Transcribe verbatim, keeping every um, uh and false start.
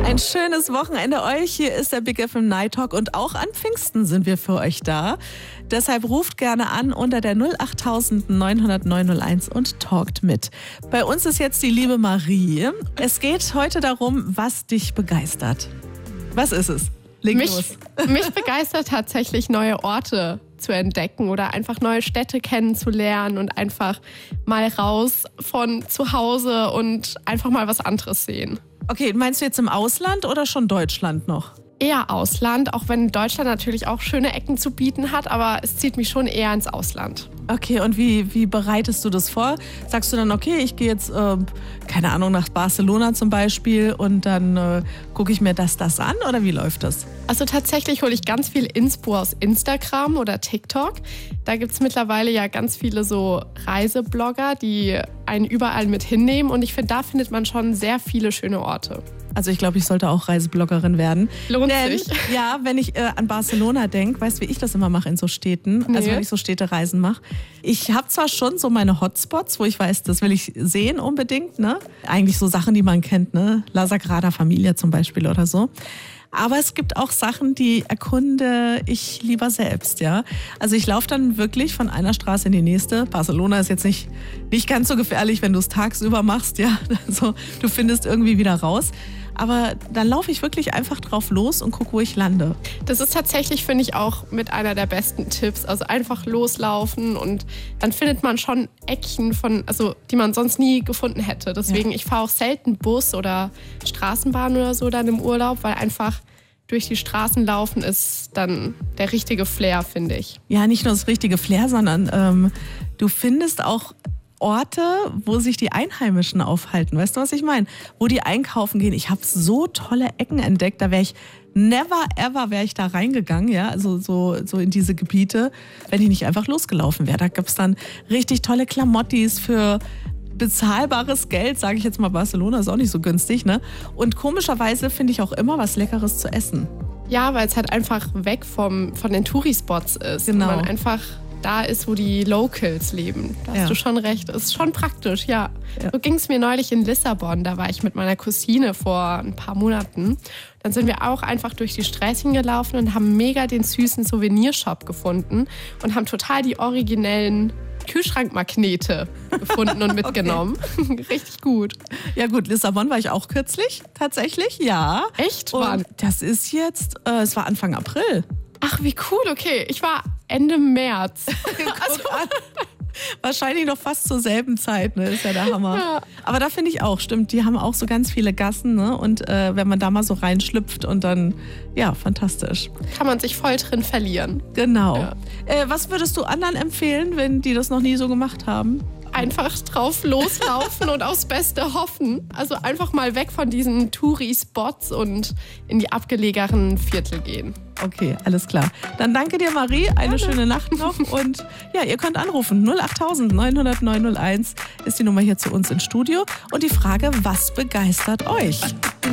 Ein schönes Wochenende euch. Hier ist der Big F M Night Talk und auch an Pfingsten sind wir für euch da. Deshalb ruft gerne an unter der null acht neun null null neun null eins und talkt mit. Bei uns ist jetzt die liebe Marie. Es geht heute darum, was dich begeistert. Was ist es? Leg mich, los. Mich begeistert tatsächlich, neue Orte zu entdecken oder einfach neue Städte kennenzulernen und einfach mal raus von zu Hause und einfach mal was anderes sehen. Okay, meinst du jetzt im Ausland oder schon Deutschland noch? Eher Ausland, auch wenn Deutschland natürlich auch schöne Ecken zu bieten hat, aber es zieht mich schon eher ins Ausland. Okay, und wie, wie bereitest du das vor? Sagst du dann, okay, ich gehe jetzt, äh, keine Ahnung, nach Barcelona zum Beispiel und dann äh, gucke ich mir das, das an oder wie läuft das? Also tatsächlich hole ich ganz viel Inspo aus Instagram oder TikTok. Da gibt es mittlerweile ja ganz viele so Reiseblogger, die einen überall mit hinnehmen und ich finde, da findet man schon sehr viele schöne Orte. Also ich glaube, ich sollte auch Reisebloggerin werden. Lohnt Denn, sich. Ja, wenn ich äh, an Barcelona denke, weißt du, wie ich das immer mache in so Städten, Nee. also wenn ich so Städtereisen mache. Ich habe zwar schon so meine Hotspots, wo ich weiß, das will ich sehen unbedingt, ne? Eigentlich so Sachen, die man kennt, ne? La Sagrada Familia zum Beispiel oder so. Aber es gibt auch Sachen, die erkunde ich lieber selbst, ja. Also ich laufe dann wirklich von einer Straße in die nächste. Barcelona ist jetzt nicht, nicht ganz so gefährlich, wenn du es tagsüber machst, ja. Also du findest irgendwie wieder raus. Aber dann laufe ich wirklich einfach drauf los und gucke, wo ich lande. Das ist tatsächlich, finde ich, auch mit einer der besten Tipps. Also einfach loslaufen und dann findet man schon Eckchen, von, also, die man sonst nie gefunden hätte. Deswegen, ja. Ich fahre auch selten Bus oder Straßenbahn oder so dann im Urlaub, weil einfach durch die Straßen laufen ist dann der richtige Flair, finde ich. Ja, nicht nur das richtige Flair, sondern ähm, du findest auch Orte, wo sich die Einheimischen aufhalten. Weißt du, was ich meine? Wo die einkaufen gehen. Ich habe so tolle Ecken entdeckt, da wäre ich never ever wäre ich da reingegangen, ja, also so, so in diese Gebiete, wenn ich nicht einfach losgelaufen wäre. Da gibt es dann richtig tolle Klamottis für bezahlbares Geld, sage ich jetzt mal. Barcelona ist auch nicht so günstig, ne? Und komischerweise finde ich auch immer was Leckeres zu essen. Ja, weil es halt einfach weg vom, von den Touri-Spots ist. Genau. Und man einfach da ist, wo die Locals leben. Da hast Ja. du schon recht. Ist schon praktisch, ja. Ja. So ging es mir neulich in Lissabon. Da war ich mit meiner Cousine vor ein paar Monaten. Dann sind wir auch einfach durch die Straßen gelaufen und haben mega den süßen Souvenirshop gefunden und haben total die originellen Kühlschrankmagnete gefunden und mitgenommen. Okay. Richtig gut. Ja gut, Lissabon war ich auch kürzlich, tatsächlich, ja. Echt? Und Wann? das ist jetzt, äh, es war Anfang April. Ach, wie cool, okay. Ich war Ende März. Also, wahrscheinlich noch fast zur selben Zeit, ne? Ist ja der Hammer. Ja. Aber da finde ich auch, stimmt, die haben auch so ganz viele Gassen, ne? Und äh, wenn man da mal so reinschlüpft und dann, ja, fantastisch. Kann man sich voll drin verlieren. Genau. Ja. Äh, was würdest du anderen empfehlen, wenn die das noch nie so gemacht haben? Einfach drauf loslaufen und aufs Beste hoffen. Also einfach mal weg von diesen Touri-Spots und in die abgelegenen Viertel gehen. Okay, alles klar. Dann danke dir, Marie. Eine schöne Nacht noch. Und ja, ihr könnt anrufen. null acht neun null null neun null eins ist die Nummer hier zu uns ins Studio. Und die Frage, was begeistert euch?